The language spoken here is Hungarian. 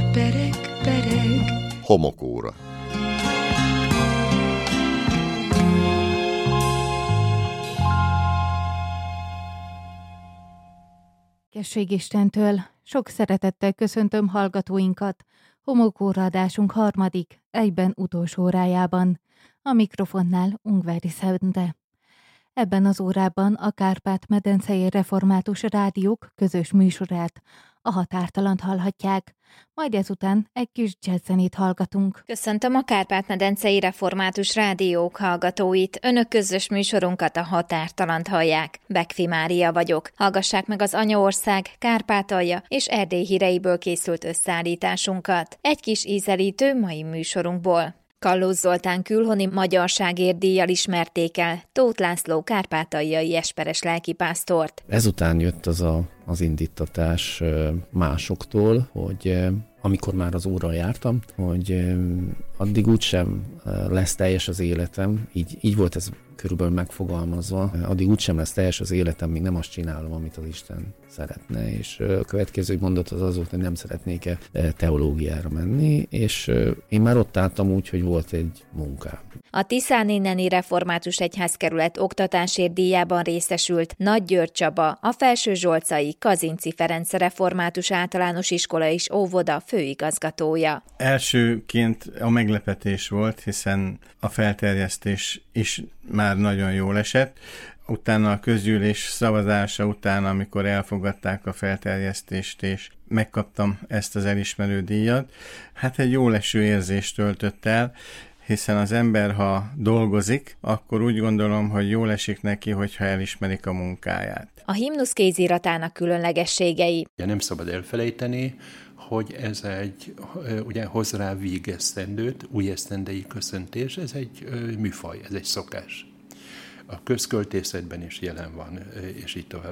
Pereg, pereg. Homokóra. Kesség Istentől, sok szeretettel köszöntöm hallgatóinkat Homokóra adásunk harmadik, egyben utolsó órájában. A mikrofonnál Ungvári Szende. Ebben az órában a Kárpát-medencei Református Rádiók közös műsorát, a Határtalant hallhatják, majd ezután egy kis jazzzenét hallgatunk. Köszöntöm a Kárpát-medencei Református Rádiók hallgatóit. Önök közös műsorunkat, a Határtalant hallják. Bekfi Mária vagyok. Hallgassák meg az Anyaország, Kárpátalja és Erdély híreiből készült összeállításunkat. Egy kis ízelítő mai műsorunkból. Kallós Zoltán külhoni magyarságért díjjal ismerték el Tóth László kárpátaljai esperes lelkipásztort. Ezután jött az indítatás másoktól, hogy amikor már az óra jártam, hogy addig úgysem lesz teljes az életem, így volt ez körülbelül megfogalmazva, addig úgysem lesz teljes az életem, míg nem azt csinálom, amit az Isten szeretne, és a következő mondat az volt, hogy nem szeretnék teológiára menni, és én már ott álltam úgy, hogy volt egy munkám. A Tiszánéneni Református Egyházkerület oktatásért díjában részesült Nagy György Csaba, a Felsőzsolcai Kazinczy Ferenc Református Általános Iskola és Óvoda főigazgatója. Elsőként a meglepetés volt, hiszen a felterjesztés is már nagyon jól esett. Utána a közgyűlés szavazása után, amikor elfogadták a felterjesztést, és megkaptam ezt az elismerő díjat, hát egy jól eső érzést töltött el, hiszen az ember, ha dolgozik, akkor úgy gondolom, hogy jól esik neki, hogyha elismerik a munkáját. A himnusz kéziratának különlegességei. Nem szabad elfelejteni, hogy ez egy, ugye hoz rá végesztendőt, új esztendei köszöntés, ez egy műfaj, ez egy szokás. A közköltészetben is jelen van, és így tovább.